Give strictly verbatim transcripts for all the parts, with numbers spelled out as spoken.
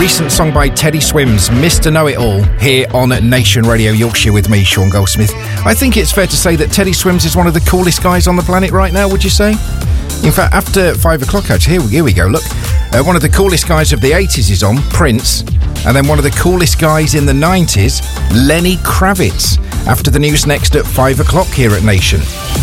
recent song by Teddy Swims, Mister Know-It-All, here on Nation Radio Yorkshire with me, Sean Goldsmith. I think it's fair to say that Teddy Swims is one of the coolest guys on the planet right now, would you say? In fact, after five o'clock, actually, here we, here we go, look. Uh, one of the coolest guys of the eighties is on, Prince. And then one of the coolest guys in the nineties, Lenny Kravitz. After the news next at five o'clock here at Nation.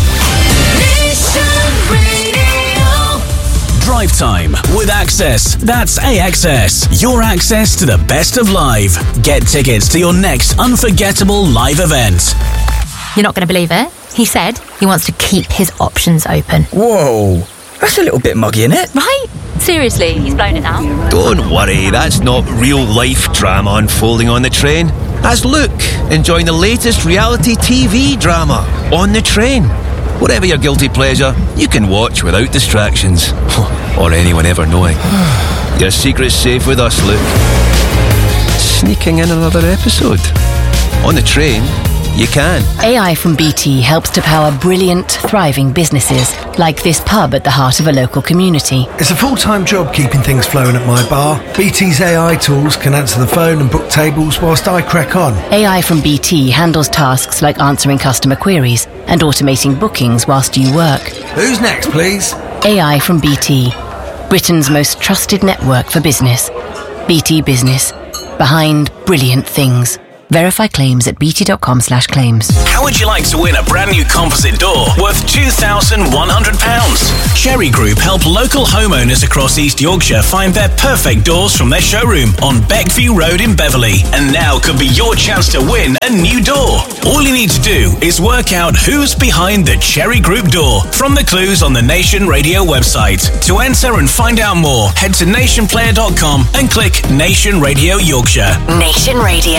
Drive Time with Access. That's A X S. Your access to the best of live. Get tickets to your next unforgettable live event. You're not going to believe it. He said he wants to keep his options open. Whoa, that's a little bit muggy, isn't it? Right? Seriously, he's blown it out. Don't worry, that's not real-life drama unfolding on the train. That's Luke enjoying the latest reality T V drama, On the Train. Whatever your guilty pleasure, you can watch without distractions. Or anyone ever knowing. Your secret's safe with us, Luke. Sneaking in another episode. On the Train, you can. A I from B T helps to power brilliant, thriving businesses, like this pub at the heart of a local community. It's a full-time job keeping things flowing at my bar. B T's A I tools can answer the phone and book tables whilst I crack on. A I from B T handles tasks like answering customer queries and automating bookings whilst you work. Who's next, please? A I from B T, Britain's most trusted network for business. B T Business, behind brilliant things. Verify claims at bt.com slash claims. How would you like to win a brand new composite door worth two thousand one hundred pounds? Cherry Group help local homeowners across East Yorkshire find their perfect doors from their showroom on Beckview Road in Beverley. And now could be your chance to win a new door. All you need to do is work out who's behind the Cherry Group door from the clues on the Nation Radio website. To enter and find out more, head to nation player dot com and click Nation Radio Yorkshire. Nation Radio.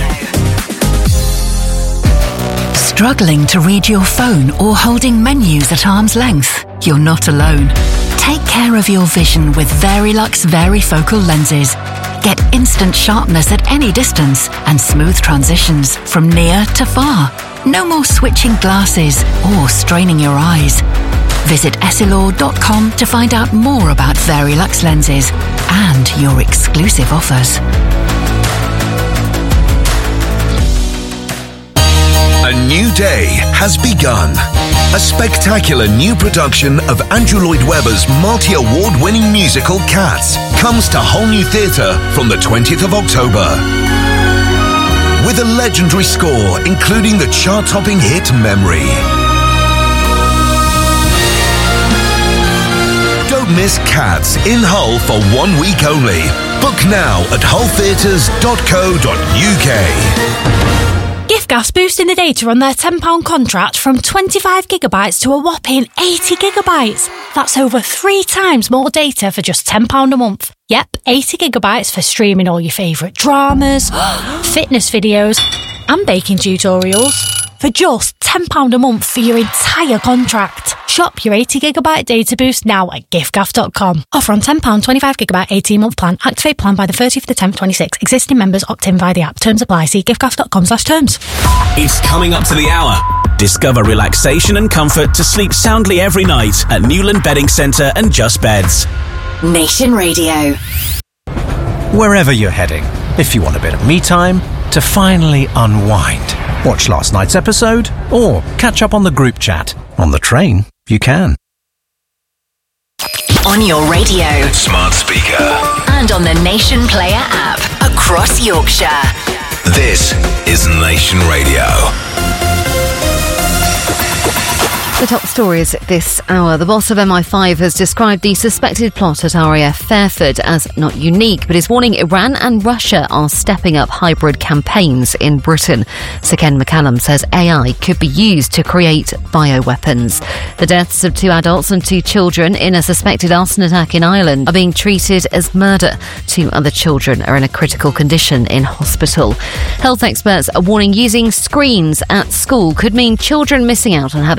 Struggling to read your phone or holding menus at arm's length? You're not alone. Take care of your vision with Verilux Varifocal lenses. Get instant sharpness at any distance and smooth transitions from near to far. No more switching glasses or straining your eyes. Visit essilor dot com to find out more about Verilux lenses and your exclusive offers. A new day has begun. A spectacular new production of Andrew Lloyd Webber's multi-award winning musical Cats comes to Whole New Theatre from the twentieth of October. With a legendary score including the chart-topping hit Memory. Don't miss Cats in Hull for one week only. Book now at hull theatres dot co dot uk. Giftgas boosting the data on their ten pounds contract from twenty-five gigabytes to a whopping eighty gigabytes. That's over three times more data for just ten pounds a month. Yep, eighty gigabytes for streaming all your favourite dramas, fitness videos and baking tutorials for just ten pounds a month for your entire contract. Shop your eighty gigabyte data boost now at giftgaff dot com. Offer on ten pounds twenty-five gigabyte eighteen month plan. Activate plan by the thirtieth of the tenth twenty-six. Existing members opt in via the app. Terms apply. See giftgaff dot com slash terms. It's coming up to the hour. Discover relaxation and comfort to sleep soundly every night at Newland Bedding Centre and Just Beds. Nation Radio. Wherever you're heading, if you want a bit of me time to finally unwind, watch last night's episode, or catch up on the group chat. On the train, you can. On your radio, Smart speaker. and on the Nation Player app across Yorkshire. This is Nation Radio. The top stories this hour. The boss of M I five has described the suspected plot at R A F Fairford as not unique, but is warning Iran and Russia are stepping up hybrid campaigns in Britain. Sir Ken McCallum says A I could be used to create bioweapons. The deaths of two adults and two children in a suspected arson attack in Ireland are being treated as murder. Two other children are in a critical condition in hospital. Health experts are warning using screens at school could mean children missing out on having proper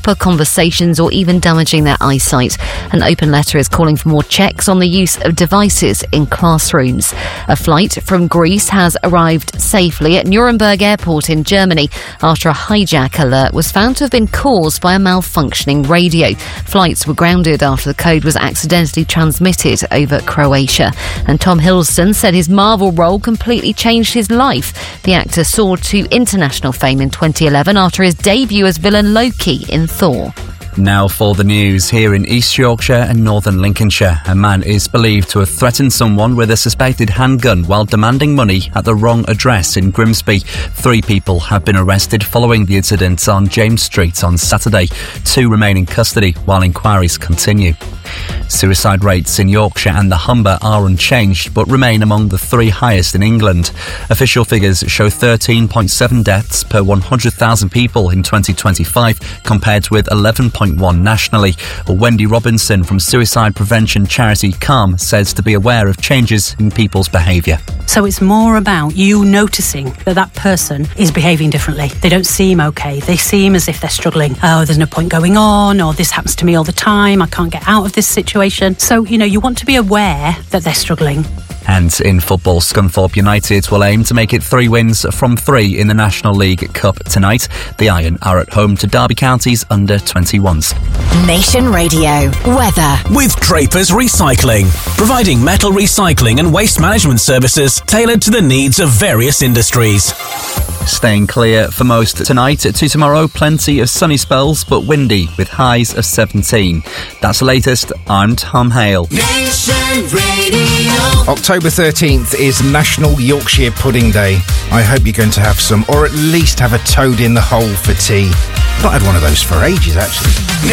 improper conversations or even damaging their eyesight. An open letter is calling for more checks on the use of devices in classrooms. A flight from Greece has arrived safely at Nuremberg Airport in Germany after a hijack alert was found to have been caused by a malfunctioning radio. Flights were grounded after the code was accidentally transmitted over Croatia. And Tom Hiddleston said his Marvel role completely changed his life. The actor soared to international fame in twenty eleven after his debut as villain Loki in Thor. Now for the news. Here in East Yorkshire and northern Lincolnshire, a man is believed to have threatened someone with a suspected handgun while demanding money at the wrong address in Grimsby. Three people have been arrested following the incident on James Street on Saturday. Two remain in custody while inquiries continue. Suicide rates in Yorkshire and the Humber are unchanged but remain among the three highest in England. Official figures show thirteen point seven deaths per one hundred thousand people in twenty twenty-five compared with eleven point one nationally. Wendy Robinson from suicide prevention charity Calm says to be aware of changes in people's behaviour. So it's more about you noticing that that person is behaving differently. They don't seem okay. They seem as if they're struggling. Oh, there's no point going on, or this happens to me all the time. I can't get out of this situation. So, you know, you want to be aware that they're struggling. And in football, Scunthorpe United will aim to make it three wins from three in the National League Cup tonight. The Iron are at home to Derby County's under twenty-ones. Nation Radio weather with Drapers Recycling, providing metal recycling and waste management services tailored to the needs of various industries. Staying clear for most tonight. To tomorrow, plenty of sunny spells but windy with highs of seventeen. That's the latest. I'm Tom Hale. Nation Radio. October thirteenth is National Yorkshire Pudding Day. I hope you're going to have some, or at least have a toad in the hole for tea. I've not had one of those for ages, actually.